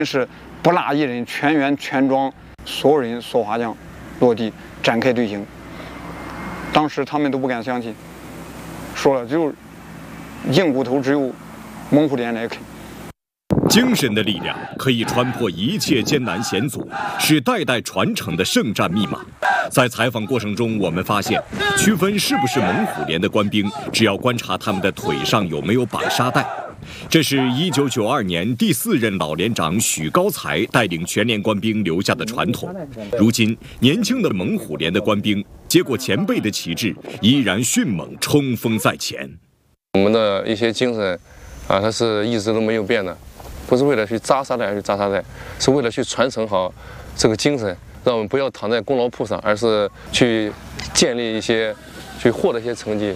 是不落一人，全员全装，所有人索滑降落地展开队形。当时他们都不敢相信，说了就硬骨头只有猛虎连来啃。 精神的力量可以穿破一切艰难险阻，是代代传承的圣战密码。在采访过程中，我们发现，区分是不是猛虎连的官兵，只要观察他们的腿上有没有绑沙带。这是1992年第4任老连长许高才带领全连官兵留下的传统。如今，年轻的猛虎连的官兵接过前辈的旗帜，依然迅猛冲锋在前。 我们的一些精神啊，它是一直都没有变的，不是为了去扎沙袋而去扎沙袋，是为了去传承好这个精神，让我们不要躺在功劳簿上，而是去建立一些，去获得一些成绩。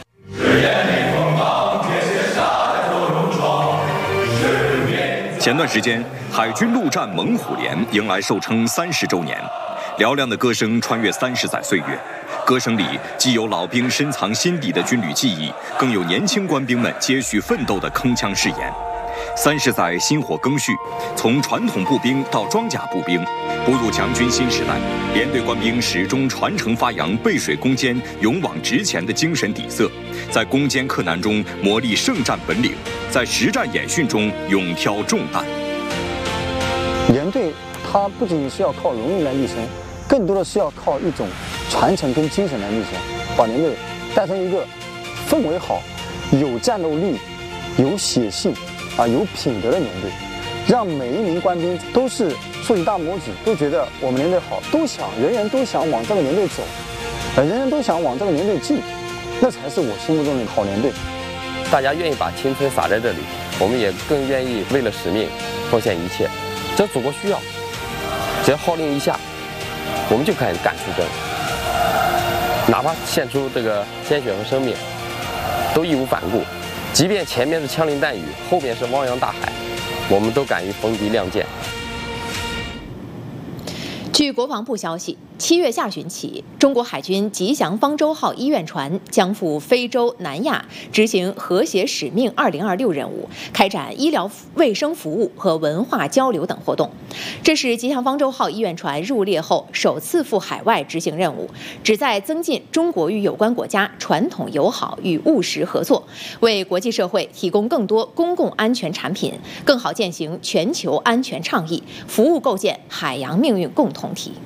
前段时间，海军陆战猛虎连迎来寿称30周年，嘹亮的歌声穿越30载岁月，歌声里既有老兵深藏心底的军旅记忆，更有年轻官兵们接续奋斗的铿锵誓言。30载薪火更续，从传统步兵到装甲步兵，步入强军新时代，连队官兵始终传承发扬背水攻坚、勇往直前的精神底色，在攻坚克难中磨砺胜战本领，在实战演训中勇挑重担。 连队它不仅是要靠荣誉来立身，更多的是要靠一种传承跟精神来立身，把连队带成一个氛围好、有战斗力、有血性有品德的连队，让每一名官兵都是竖起大拇指，都觉得我们连队好，人人都想往这个连队走，人人都想往这个连队进，那才是我心目中的好连队。 大家愿意把青春洒在这里，我们也更愿意为了使命奉献一切。只要祖国需要，只要号令一下，我们就开始干出征，哪怕献出这个鲜血和生命，都义无反顾。即便前面是枪林弹雨，后面是汪洋大海，我们都敢于逢敌亮剑。 据国防部消息，7月下旬起，中国海军吉祥方舟号医院船将赴非洲、南亚执行和谐使命2026任务，开展医疗卫生服务和文化交流等活动。这是吉祥方舟号医院船入列后首次赴海外执行任务，旨在增进中国与有关国家传统友好与务实合作，为国际社会提供更多公共安全产品，更好践行全球安全倡议，服务构建海洋命运共同体。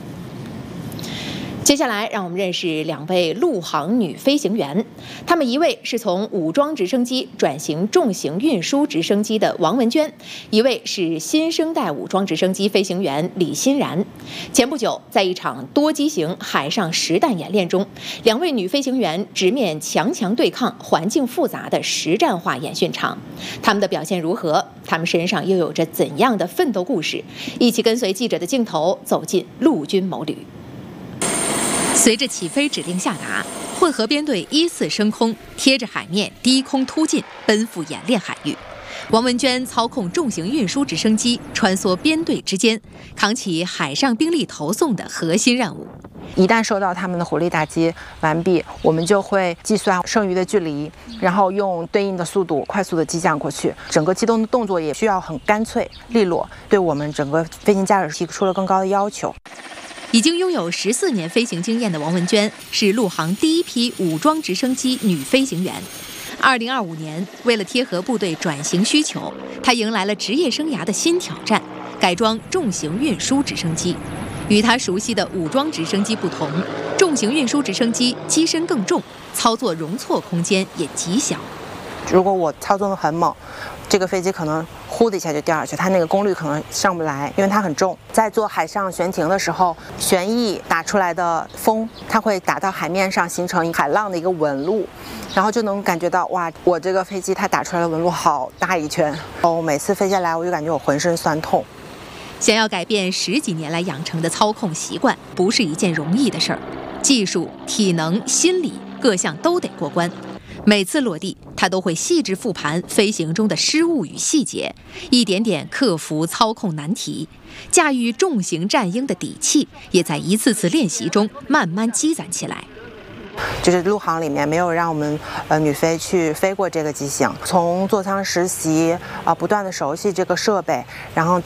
接下来，让我们认识2位陆航女飞行员。她们一位是从武装直升机转型重型运输直升机的王文娟，一位是新生代武装直升机飞行员李欣然。前不久，在一场多机型海上实弹演练中，2位女飞行员直面强对抗、环境复杂的实战化演训场。她们的表现如何？她们身上又有着怎样的奋斗故事？一起跟随记者的镜头走进陆军某旅。随着起飞指令下达，混合编队依次升空，贴着海面低空突进，奔赴演练海域。王文娟操控重型运输直升机穿梭编队之间，扛起海上兵力投送的核心任务。 一旦受到他们的火力打击完毕，我们就会计算剩余的距离，然后用对应的速度快速的机降过去。整个机动的动作也需要很干脆利落，对我们整个飞行驾驶提出了更高的要求。 已经拥有14年飞行经验的王文娟是陆航第一批武装直升机女飞行员。2025年，为了贴合部队转型需求，她迎来了职业生涯的新挑战，改装重型运输直升机。与她熟悉的武装直升机不同，重型运输直升机机身更重，操作容错空间也极小。 如果我操纵得很猛，这个飞机可能呼的一下就掉下去，它那个功率可能上不来，因为它很重。在做海上悬停的时候，旋翼打出来的风，它会打到海面上，形成海浪的一个纹路，然后就能感觉到哇，我这个飞机它打出来的纹路好大一圈。每次飞下来，我就感觉我浑身酸痛。 想要改变10几年来养成的操控习惯，不是一件容易的事儿，技术、体能、心理各项都得过关。每次落地，他都会细致复盘飞行中的失误与细节，一点点克服操控难题。驾驭重型战鹰的底气，也在一次次练习中慢慢积攒起来。 就是陆航里面没有让我们女飞去飞过这个机型，从座舱实习不断的熟悉这个设备，然后